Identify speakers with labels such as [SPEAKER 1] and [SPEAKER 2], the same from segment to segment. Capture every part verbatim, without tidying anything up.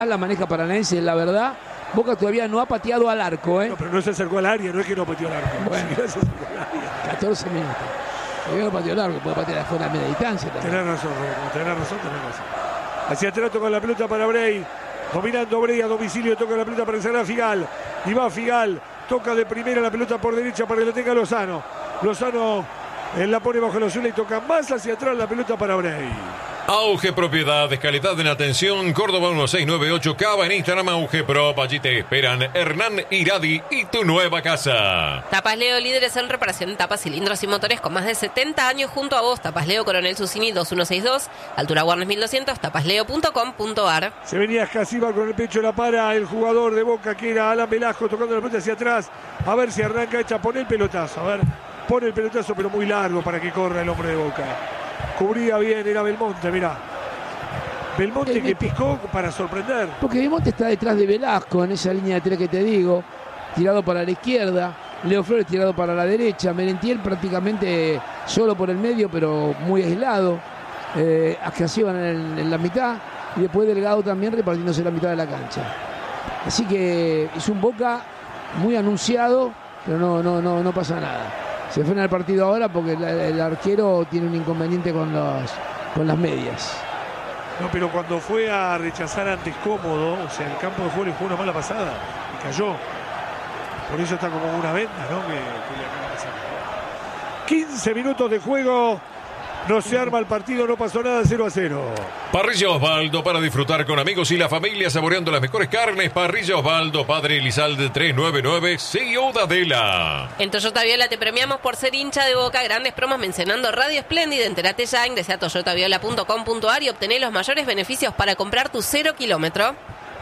[SPEAKER 1] La maneja Paranaense, la verdad. Boca todavía no ha pateado al arco, ¿eh?
[SPEAKER 2] No, pero no se acercó al área, no es que no pateó al arco.
[SPEAKER 1] Bueno,
[SPEAKER 2] sí, se acercó al área.
[SPEAKER 1] catorce minutos. Todavía no pateó al arco, puede patear afuera a media distancia también.
[SPEAKER 2] Tenés razón, Roberto, tenés razón, tenés razón. Hacia atrás toca la pelota para Bray. Dominando Bray a domicilio, toca la pelota para el Sagrada Figal. Y va Figal, toca de primera la pelota por derecha para que la tenga Lozano. Lozano él la pone bajo la suela y toca más hacia atrás la pelota para Bray.
[SPEAKER 3] Auge Propiedades, calidad en atención, Córdoba uno seis nueve ocho, Cava en Instagram, Auge Prop, allí te esperan Hernán Iradi y tu nueva casa.
[SPEAKER 4] Tapas Leo, líderes en reparación de tapas, cilindros y motores con más de setenta años junto a vos. Tapas Leo, Coronel Susini dos uno seis dos, altura Warnes mil doscientos, tapasleo punto com punto ar.
[SPEAKER 2] Se venía Escasiba con el pecho, la para el jugador de Boca que era Alan Velasco, tocando la pelota hacia atrás, a ver si arranca hecha, pone el pelotazo, a ver, pone el pelotazo pero muy largo para que corra el hombre de Boca. Cubría bien, era Belmonte, mirá. Belmonte el, que picó para sorprender.
[SPEAKER 1] Porque Belmonte está detrás de Velasco en esa línea de tres que te digo. Tirado para la izquierda. Leo Flores tirado para la derecha. Merentiel prácticamente solo por el medio, pero muy aislado. Eh, Ascasiba en, en la mitad. Y después Delgado también repartiéndose la mitad de la cancha. Así que es un Boca muy anunciado, pero no, no, no, no pasa nada. Se frena el partido ahora porque el, el arquero tiene un inconveniente con, los, con las medias.
[SPEAKER 2] No, pero cuando fue a rechazar antes cómodo, o sea, el campo de juego le jugó una mala pasada y cayó. Por eso está como una venda, ¿no? Que, que le acaba de pasar. quince minutos de juego. No se arma el partido, no pasó nada, cero a cero.
[SPEAKER 3] Parrilla Osvaldo para disfrutar con amigos y la familia saboreando las mejores carnes. Parrilla Osvaldo, Padre Elizalde tres nueve nueve, Ciudadela.
[SPEAKER 4] En Toyota Viola te premiamos por ser hincha de Boca. Grandes promos mencionando Radio Espléndida. Entérate ya, ingresa a toyota viola punto com punto ar y obtené los mayores beneficios para comprar tu cero kilómetro.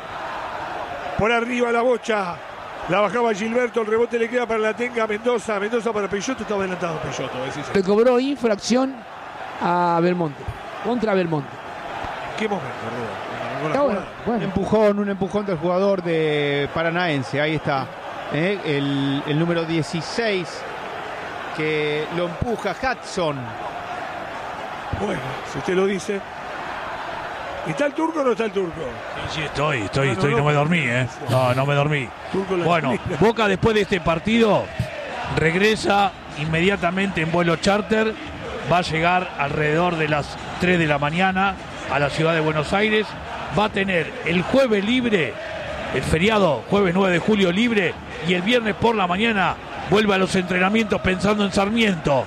[SPEAKER 2] Por arriba la bocha. La bajaba Gilberto, el rebote le queda para la tenga Mendoza. Mendoza para Peyotto, estaba adelantado Peyotto.
[SPEAKER 1] Le cobró infracción a Belmonte, contra Belmonte.
[SPEAKER 2] ¿Qué momento,
[SPEAKER 5] Está bueno, bueno. Un empujón, un empujón del jugador de Paranaense, ahí está. ¿eh? El, el número dieciséis que lo empuja Hudson.
[SPEAKER 2] Bueno, si usted lo dice. ¿Está el turco o no está el turco?
[SPEAKER 6] Sí, sí, estoy, estoy,
[SPEAKER 2] no,
[SPEAKER 6] estoy,
[SPEAKER 2] no,
[SPEAKER 6] no me
[SPEAKER 2] no.
[SPEAKER 6] dormí, ¿eh? No, no me dormí. Bueno, Boca después de este partido regresa inmediatamente en vuelo charter. Va a llegar alrededor de las tres de la mañana a la ciudad de Buenos Aires. Va a tener el jueves libre, el feriado, jueves nueve de julio libre, y el viernes por la mañana vuelve a los entrenamientos pensando en Sarmiento.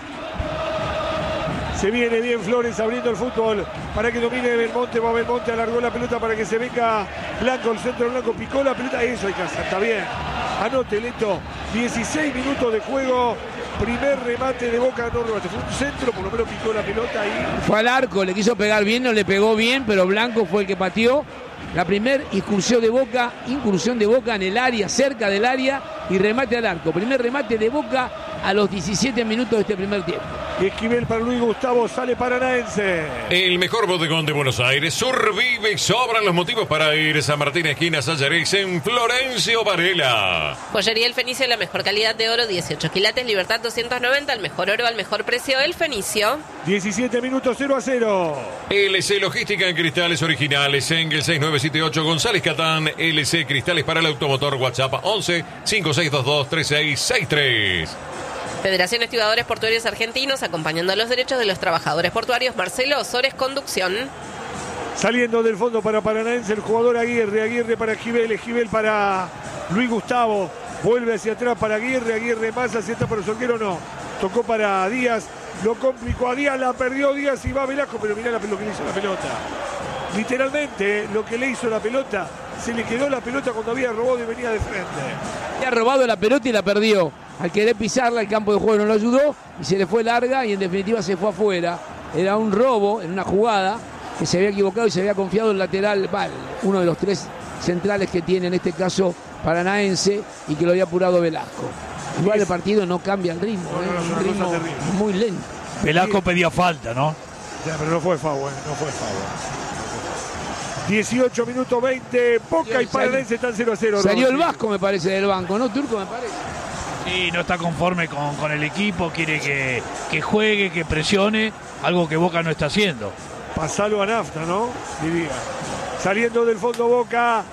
[SPEAKER 2] Se viene bien Flores abriendo el fútbol para que domine Belmonte. Va Belmonte, alargó la pelota para que se venga Blanco, el centro Blanco, picó la pelota. Eso hay que hacer, está bien. Anote, Leto. dieciséis minutos de juego. Primer remate de Boca, no remate, fue un centro, por lo menos picó la pelota ahí.
[SPEAKER 1] Fue al arco, le quiso pegar bien, no le pegó bien, pero Blanco fue el que pateó. La primera incursión de Boca, incursión de Boca en el área, cerca del área, y remate al arco. Primer remate de Boca a los diecisiete minutos de este primer tiempo.
[SPEAKER 2] Esquivel para Luis Gustavo, sale Paranaense.
[SPEAKER 3] El mejor bodegón de Buenos Aires, Survive, sobran los motivos para ir. San Martín, esquina Sayarex, en Florencio Varela.
[SPEAKER 4] Joyería El Fenicio, la mejor calidad de oro, dieciocho quilates, Libertad doscientos noventa, el mejor oro al mejor precio, El Fenicio.
[SPEAKER 2] diecisiete minutos, cero a cero.
[SPEAKER 3] L C Logística en cristales originales, Engel seis nueve siete ocho, González Catán, L C Cristales para el automotor, WhatsApp once cinco seis dos dos tres seis seis tres.
[SPEAKER 4] Federación Estibadores Portuarios Argentinos, acompañando los derechos de los trabajadores portuarios. Marcelo Osores, conducción.
[SPEAKER 2] Saliendo del fondo para Paranaense, el jugador Aguirre, Aguirre para Esquivel, Esquivel para Luis Gustavo. Vuelve hacia atrás para Aguirre, Aguirre más hacia atrás para Soquero, no. Tocó para Díaz, lo complicó a Díaz, la perdió Díaz y va Velasco, pero mirá lo que le hizo la pelota. Literalmente, lo que le hizo la pelota, se le quedó la pelota cuando había robado y venía de frente.
[SPEAKER 1] Le ha robado la pelota y la perdió. Al querer pisarla, el campo de juego no lo ayudó y se le fue larga y en definitiva se fue afuera. Era un robo en una jugada que se había equivocado y se había confiado el lateral, vale, uno de los tres centrales que tiene en este caso Paranaense, y que lo había apurado Velasco. Igual el partido no cambia el ritmo,
[SPEAKER 2] No, no,
[SPEAKER 1] ¿eh?
[SPEAKER 2] no,
[SPEAKER 1] un ritmo
[SPEAKER 2] cosa terrible.
[SPEAKER 1] muy lento.
[SPEAKER 6] Velasco pedía falta, ¿no?
[SPEAKER 2] Ya, pero no fue foul, eh, no fue foul. dieciocho minutos veinte, Boca y Paranaense están cero a cero.
[SPEAKER 1] Salió el
[SPEAKER 2] Roberto.
[SPEAKER 1] Vasco, me parece, del banco, ¿no? Turco, me parece.
[SPEAKER 6] Sí, no está conforme con, con el equipo, quiere que, que juegue, que presione, algo que Boca no está haciendo.
[SPEAKER 2] Pasalo a Nafta, ¿no? Diría. Saliendo del fondo Boca.